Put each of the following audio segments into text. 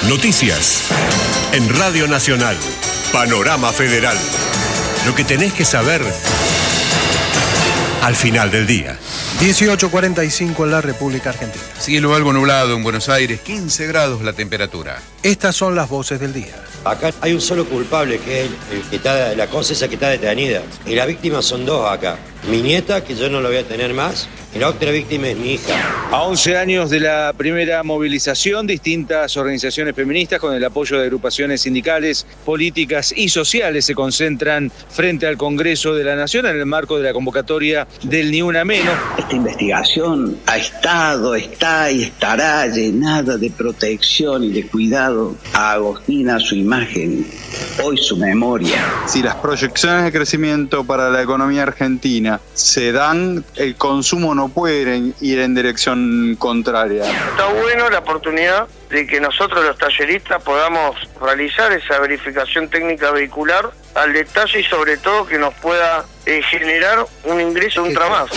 Noticias. En Radio Nacional. Panorama Federal. Lo que tenés que saber al final del día. 18:45 en la República Argentina. Cielo algo nublado en Buenos Aires, 15 grados la temperatura. Estas son las voces del día. Acá hay un solo culpable, que es el que está, la cosa esa que está detenida. Y las víctimas son dos acá. Mi nieta, que yo no la voy a tener más, y la otra víctima es mi hija. A 11 años de la primera movilización, distintas organizaciones feministas con el apoyo de agrupaciones sindicales, políticas y sociales se concentran frente al Congreso de la Nación en el marco de la convocatoria del Ni Una Menos. Esta investigación ha estado, está y estará llenada de protección y de cuidado a Agostina, su imagen, hoy su memoria. Si las proyecciones de crecimiento para la economía argentina se dan, el consumo no puede ir en dirección contraria. Está bueno la oportunidad de que nosotros los talleristas podamos realizar esa verificación técnica vehicular al detalle y sobre todo que nos pueda generar un ingreso, un trabajo.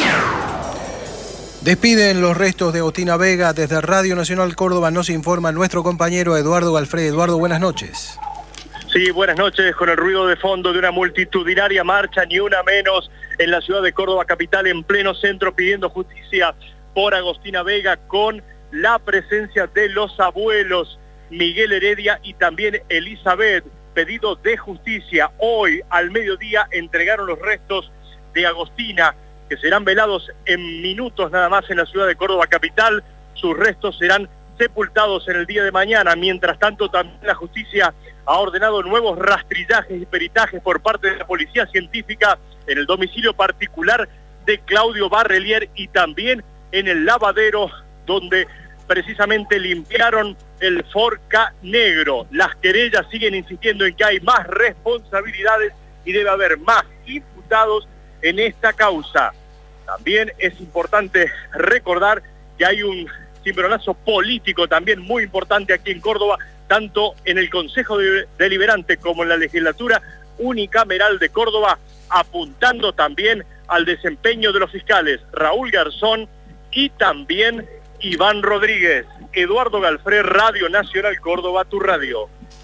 Despiden los restos de Agostina Vega. Desde Radio Nacional Córdoba nos informa nuestro compañero Eduardo Galfré. Eduardo, buenas noches. Sí, buenas noches. Con el ruido de fondo de una multitudinaria marcha, Ni Una Menos, en la ciudad de Córdoba capital, en pleno centro, pidiendo justicia por Agostina Vega, con la presencia de los abuelos Miguel Heredia y también Elizabeth. Pedido de justicia. Hoy al mediodía entregaron los restos de Agostina, que serán velados en minutos nada más en la ciudad de Córdoba capital. Sus restos serán sepultados en el día de mañana. Mientras tanto, también la justicia ha ordenado nuevos rastrillajes y peritajes por parte de la policía científica en el domicilio particular de Claudio Barrelier y también en el lavadero donde precisamente limpiaron el Forca negro. Las querellas siguen insistiendo en que hay más responsabilidades y debe haber más imputados en esta causa. También es importante recordar que hay un cimbronazo político también muy importante aquí en Córdoba, tanto en el Consejo Deliberante como en la legislatura unicameral de Córdoba, apuntando también al desempeño de los fiscales Raúl Garzón y también Iván Rodríguez. Eduardo Galfré, Radio Nacional Córdoba, tu radio.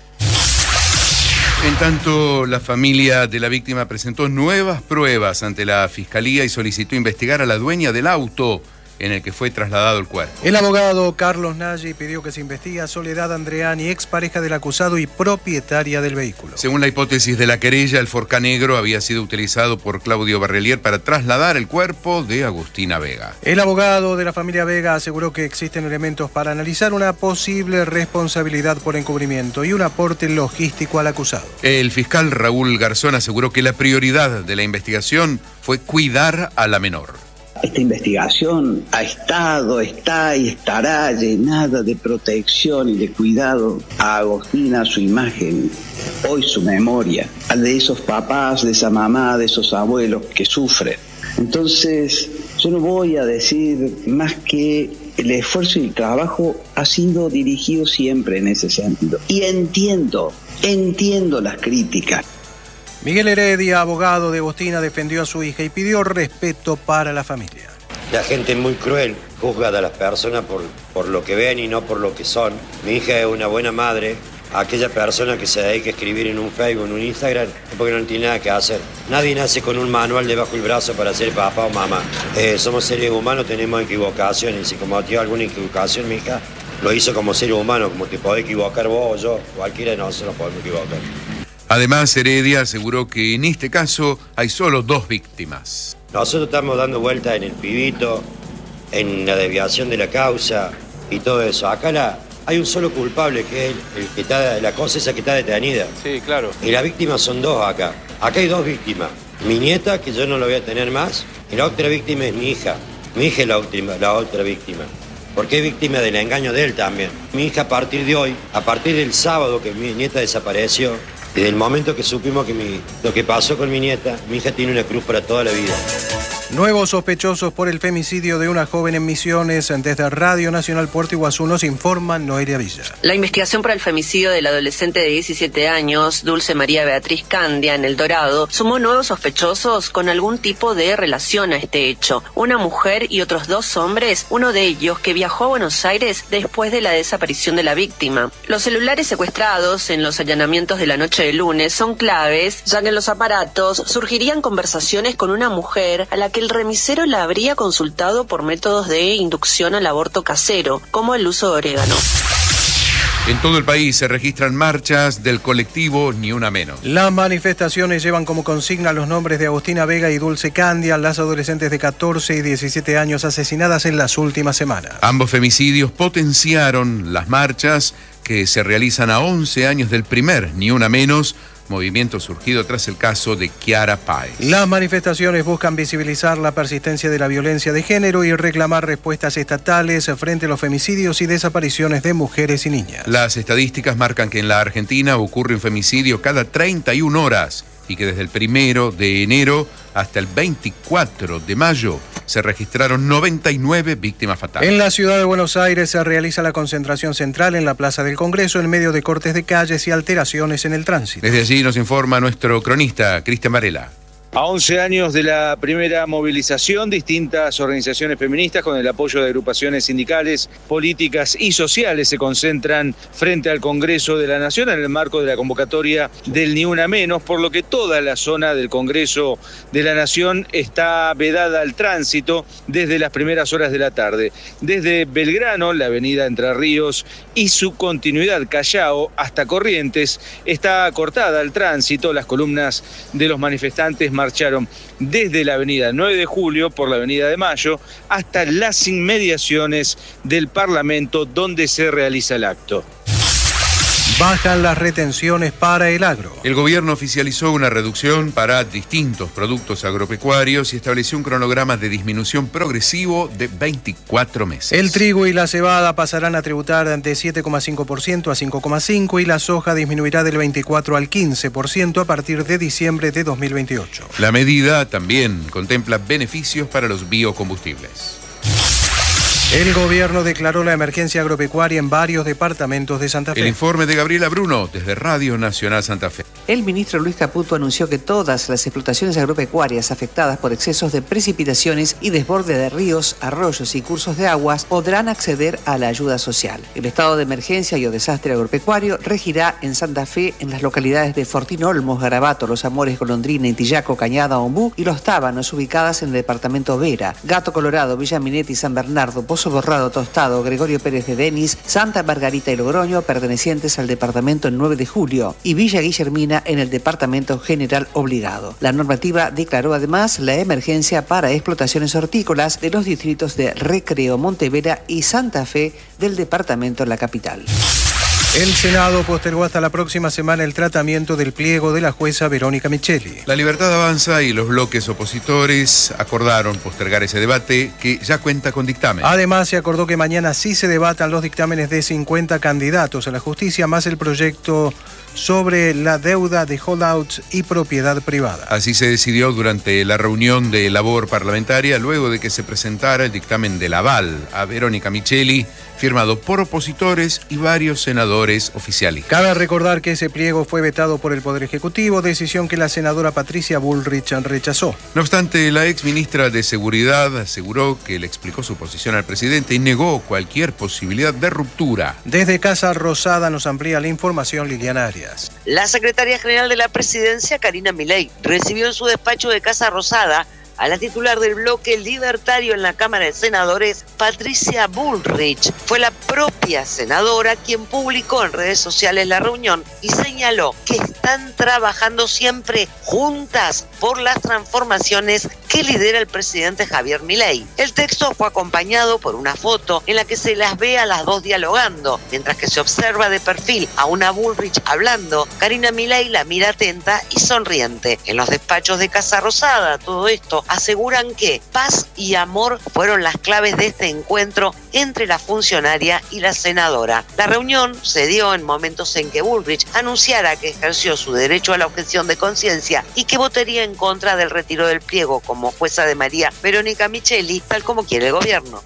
En tanto, la familia de la víctima presentó nuevas pruebas ante la Fiscalía y solicitó investigar a la dueña del auto en el que fue trasladado el cuerpo. El abogado Carlos Nagy pidió que se investigue a Soledad Andreani, expareja del acusado y propietaria del vehículo. Según la hipótesis de la querella, el Forca negro había sido utilizado por Claudio Barrelier para trasladar el cuerpo de Agostina Vega. El abogado de la familia Vega aseguró que existen elementos para analizar una posible responsabilidad por encubrimiento y un aporte logístico al acusado. El fiscal Raúl Garzón aseguró que la prioridad de la investigación fue cuidar a la menor. Esta investigación ha estado, está y estará llenada de protección y de cuidado a Agostina, su imagen, hoy su memoria, de esos papás, de esa mamá, de esos abuelos que sufren. Entonces, yo no voy a decir más que el esfuerzo y el trabajo ha sido dirigido siempre en ese sentido. Y entiendo las críticas. Miguel Heredia, abogado de Agostina, defendió a su hija y pidió respeto para la familia. La gente es muy cruel, juzga a las personas por lo que ven y no por lo que son. Mi hija es una buena madre. Aquella persona que se dedica a escribir en un Facebook, en un Instagram, es porque no tiene nada que hacer. Nadie nace con un manual debajo del brazo para ser papá o mamá. Somos seres humanos, tenemos equivocaciones. Y si cometió alguna equivocación, mi hija lo hizo como ser humano, como te podés equivocar vos o yo. Cualquiera de nosotros nos podemos equivocar. Además, Heredia aseguró que en este caso hay solo 2 víctimas. Nosotros estamos dando vueltas en el pibito, en la desviación de la causa y todo eso. Acá hay un solo culpable, que es el que está, la cosa esa que está detenida. Sí, claro. Y las víctimas son 2 acá. Acá hay 2 víctimas. Mi nieta, que yo no la voy a tener más, y la otra víctima es mi hija. Mi hija es la otra víctima. Porque es víctima del engaño de él también. Mi hija a partir de hoy, a partir del sábado que mi nieta desapareció, desde el momento que supimos que lo que pasó con mi nieta, mi hija tiene una cruz para toda la vida. Nuevos sospechosos por el femicidio de una joven en Misiones. Desde Radio Nacional Puerto Iguazú nos informa Noelia Villa. La investigación por el femicidio del adolescente de 17 años, Dulce María Beatriz Candia, en El Dorado, sumó nuevos sospechosos con algún tipo de relación a este hecho. Una mujer y otros 2 hombres, uno de ellos que viajó a Buenos Aires después de la desaparición de la víctima. Los celulares secuestrados en los allanamientos de la noche de lunes son claves, ya que en los aparatos surgirían conversaciones con una mujer a la que el remisero la habría consultado por métodos de inducción al aborto casero, como el uso de orégano. En todo el país se registran marchas del colectivo Ni Una Menos. Las manifestaciones llevan como consigna los nombres de Agostina Vega y Dulce Candia, las adolescentes de 14 y 17 años asesinadas en las últimas semanas. Ambos femicidios potenciaron las marchas que se realizan a 11 años del primer Ni Una Menos, movimiento surgido tras el caso de Kiara Páez. Las manifestaciones buscan visibilizar la persistencia de la violencia de género y reclamar respuestas estatales frente a los femicidios y desapariciones de mujeres y niñas. Las estadísticas marcan que en la Argentina ocurre un femicidio cada 31 horas y que desde el 1 de enero hasta el 24 de mayo se registraron 99 víctimas fatales. En la ciudad de Buenos Aires se realiza la concentración central en la Plaza del Congreso en medio de cortes de calles y alteraciones en el tránsito. Desde allí nos informa nuestro cronista, Cristian Varela. A 11 años de la primera movilización, distintas organizaciones feministas con el apoyo de agrupaciones sindicales, políticas y sociales se concentran frente al Congreso de la Nación en el marco de la convocatoria del Ni Una Menos, por lo que toda la zona del Congreso de la Nación está vedada al tránsito desde las primeras horas de la tarde. Desde Belgrano, la avenida Entre Ríos y su continuidad Callao hasta Corrientes está cortada al tránsito. Las columnas de los manifestantes marcharon desde la avenida 9 de Julio por la avenida de Mayo hasta las inmediaciones del Parlamento donde se realiza el acto. Bajan las retenciones para el agro. El gobierno oficializó una reducción para distintos productos agropecuarios y estableció un cronograma de disminución progresivo de 24 meses. El trigo y la cebada pasarán a tributar de 7,5% a 5,5% y la soja disminuirá del 24% al 15% a partir de diciembre de 2028. La medida también contempla beneficios para los biocombustibles. El gobierno declaró la emergencia agropecuaria en varios departamentos de Santa Fe. El informe de Gabriela Bruno desde Radio Nacional Santa Fe. El ministro Luis Caputo anunció que todas las explotaciones agropecuarias afectadas por excesos de precipitaciones y desborde de ríos, arroyos y cursos de aguas podrán acceder a la ayuda social. El estado de emergencia y o desastre agropecuario regirá en Santa Fe en las localidades de Fortín Olmos, Garabato, Los Amores, Golondrina, Intillaco, Cañada, Ombú y Los Tábanos, ubicadas en el departamento Vera, Gato Colorado, Villa Minetti, San Bernardo, Pozo Borrado, Tostado, Gregorio Pérez de Denis, Santa Margarita y Logroño, pertenecientes al departamento 9 de Julio, y Villa Guillermina en el departamento General Obligado. La normativa declaró además la emergencia para explotaciones hortícolas de los distritos de Recreo, Montevera y Santa Fe del departamento La Capital. El Senado postergó hasta la próxima semana el tratamiento del pliego de la jueza Verónica Micheli. La Libertad Avanza y los bloques opositores acordaron postergar ese debate que ya cuenta con dictamen. Además, se acordó que mañana sí se debatan los dictámenes de 50 candidatos a la justicia, más el proyecto sobre la deuda de holdouts y propiedad privada. Así se decidió durante la reunión de labor parlamentaria, luego de que se presentara el dictamen del aval a Verónica Micheli, firmado por opositores y varios senadores oficialistas. Cabe recordar que ese pliego fue vetado por el Poder Ejecutivo, decisión que la senadora Patricia Bullrich rechazó. No obstante, la exministra de Seguridad aseguró que le explicó su posición al presidente y negó cualquier posibilidad de ruptura. Desde Casa Rosada nos amplía la información Liliana Arias. La secretaria general de la Presidencia, Karina Milei, recibió en su despacho de Casa Rosada a la titular del bloque libertario en la Cámara de Senadores, Patricia Bullrich. Fue la propia senadora quien publicó en redes sociales la reunión y señaló que están trabajando siempre juntas por las transformaciones que lidera el presidente Javier Milei. El texto fue acompañado por una foto en la que se las ve a las dos dialogando, mientras que se observa de perfil a una Bullrich hablando. Karina Milei la mira atenta y sonriente. En los despachos de Casa Rosada, todo esto aseguran que paz y amor fueron las claves de este encuentro entre la funcionaria y la senadora. La reunión se dio en momentos en que Bullrich anunciara que ejerció su derecho a la objeción de conciencia y que votaría en contra del retiro del pliego como jueza de María Verónica Micheli, tal como quiere el gobierno.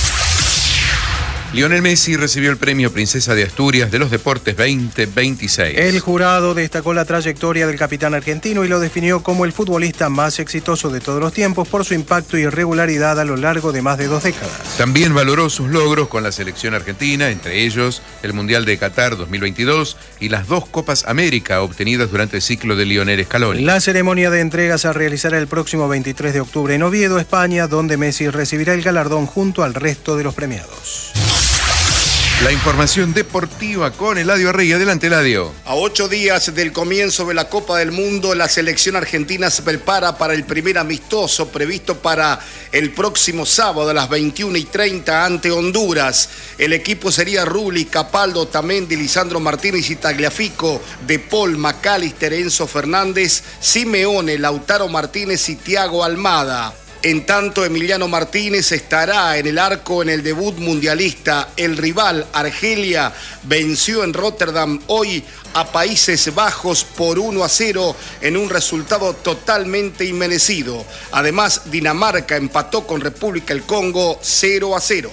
Lionel Messi recibió el premio Princesa de Asturias de los Deportes 2026. El jurado destacó la trayectoria del capitán argentino y lo definió como el futbolista más exitoso de todos los tiempos por su impacto y regularidad a lo largo de más de 2 décadas. También valoró sus logros con la selección argentina, entre ellos el Mundial de Qatar 2022 y las 2 Copas América obtenidas durante el ciclo de Lionel Scaloni. La ceremonia de entrega se realizará el próximo 23 de octubre en Oviedo, España, donde Messi recibirá el galardón junto al resto de los premiados. La información deportiva con Eladio Arrey. Adelante, Eladio. A 8 días del comienzo de la Copa del Mundo, la selección argentina se prepara para el primer amistoso previsto para el próximo sábado a las 21:30 ante Honduras. El equipo sería Rulli, Capaldo, Tamendi, Lisandro Martínez y Tagliafico, De Paul, McAllister, Enzo Fernández, Simeone, Lautaro Martínez y Thiago Almada. En tanto, Emiliano Martínez estará en el arco en el debut mundialista. El rival, Argelia, venció en Rotterdam hoy a Países Bajos por 1-0 en un resultado totalmente inmerecido. Además, Dinamarca empató con República del Congo 0-0.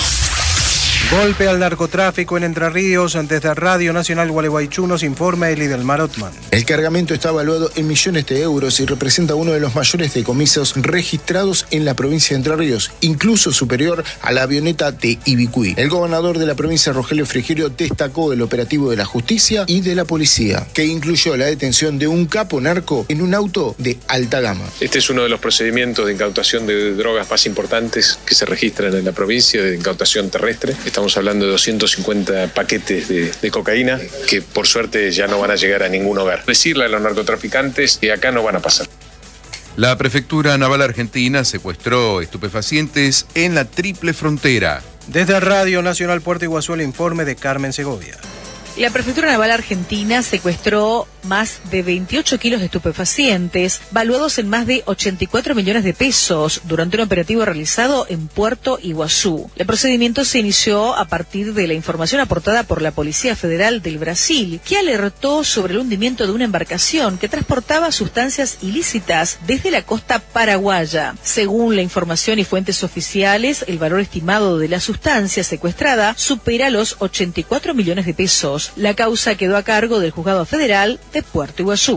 Golpe al narcotráfico en Entre Ríos. Desde Radio Nacional Gualeguaychú nos informa Elidelmar Otman. El cargamento está evaluado en millones de euros y representa uno de los mayores decomisos registrados en la provincia de Entre Ríos, incluso superior a la avioneta de Ibicuí. El gobernador de la provincia, Rogelio Frigerio, destacó el operativo de la justicia y de la policía, que incluyó la detención de un capo narco en un auto de alta gama. Este es uno de los procedimientos de incautación de drogas más importantes que se registran en la provincia, de incautación terrestre. Estamos hablando de 250 paquetes de cocaína que por suerte ya no van a llegar a ningún hogar. Decirle a los narcotraficantes que acá no van a pasar. La Prefectura Naval Argentina secuestró estupefacientes en la triple frontera. Desde Radio Nacional Puerto Iguazú, el informe de Carmen Segovia. La Prefectura Naval Argentina secuestró más de 28 kilos de estupefacientes, valuados en más de 84 millones de pesos, durante un operativo realizado en Puerto Iguazú. El procedimiento se inició a partir de la información aportada por la Policía Federal del Brasil, que alertó sobre el hundimiento de una embarcación que transportaba sustancias ilícitas desde la costa paraguaya. Según la información y fuentes oficiales, el valor estimado de la sustancia secuestrada supera los 84 millones de pesos. La causa quedó a cargo del Juzgado Federal de Puerto Iguazú.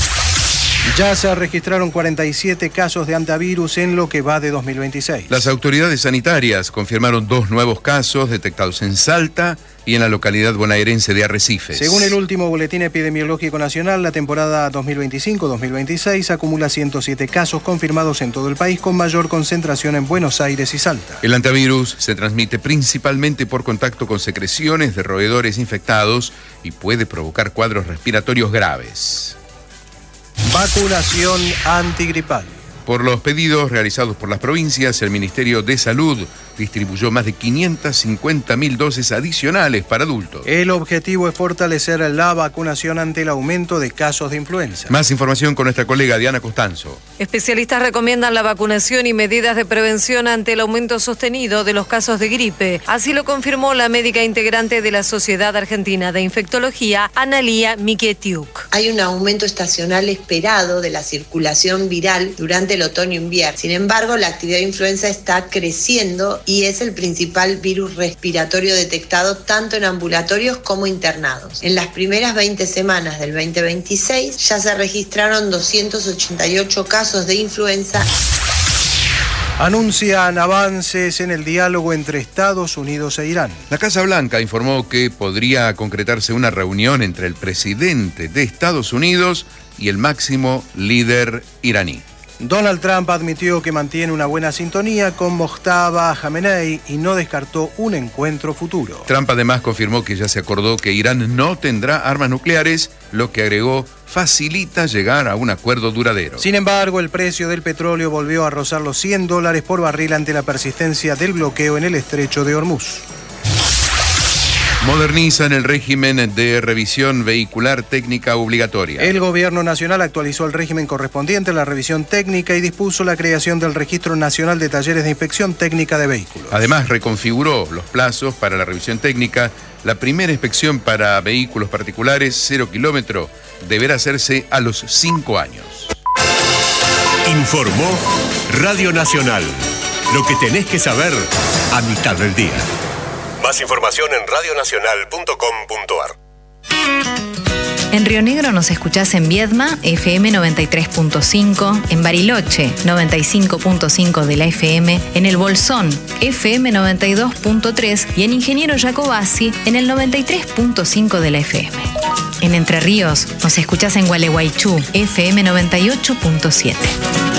Ya se registraron 47 casos de hantavirus en lo que va de 2026. Las autoridades sanitarias confirmaron 2 nuevos casos detectados en Salta y en la localidad bonaerense de Arrecifes. Según el último Boletín Epidemiológico Nacional, la temporada 2025-2026 acumula 107 casos confirmados en todo el país, con mayor concentración en Buenos Aires y Salta. El hantavirus se transmite principalmente por contacto con secreciones de roedores infectados y puede provocar cuadros respiratorios graves. Vacunación antigripal. Por los pedidos realizados por las provincias, el Ministerio de Salud distribuyó más de 550.000 dosis adicionales para adultos. El objetivo es fortalecer la vacunación ante el aumento de casos de influenza. Más información con nuestra colega Diana Costanzo. Especialistas recomiendan la vacunación y medidas de prevención ante el aumento sostenido de los casos de gripe. Así lo confirmó la médica integrante de la Sociedad Argentina de Infectología, Analía Miquetiuk. Hay un aumento estacional esperado de la circulación viral durante el otoño-invierno. Sin embargo, la actividad de influenza está creciendo y es el principal virus respiratorio detectado tanto en ambulatorios como internados. En las primeras 20 semanas del 2026 ya se registraron 288 casos de influenza. Anuncian avances en el diálogo entre Estados Unidos e Irán. La Casa Blanca informó que podría concretarse una reunión entre el presidente de Estados Unidos y el máximo líder iraní. Donald Trump admitió que mantiene una buena sintonía con Mojtaba Khamenei y no descartó un encuentro futuro. Trump además confirmó que ya se acordó que Irán no tendrá armas nucleares, lo que agregó facilita llegar a un acuerdo duradero. Sin embargo, el precio del petróleo volvió a rozar los $100 por barril ante la persistencia del bloqueo en el estrecho de Hormuz. Modernizan el régimen de revisión vehicular técnica obligatoria. El Gobierno Nacional actualizó el régimen correspondiente a la revisión técnica y dispuso la creación del Registro Nacional de Talleres de Inspección Técnica de Vehículos. Además, reconfiguró los plazos para la revisión técnica. La primera inspección para vehículos particulares 0 kilómetro deberá hacerse a los 5 años. Informó Radio Nacional. Lo que tenés que saber a mitad del día. Más información en radionacional.com.ar. En Río Negro nos escuchás en Viedma, FM 93.5, en Bariloche, 95.5 de la FM, en El Bolsón, FM 92.3 y en Ingeniero Jacobasi, en el 93.5 de la FM. En Entre Ríos nos escuchás en Gualeguaychú, FM 98.7.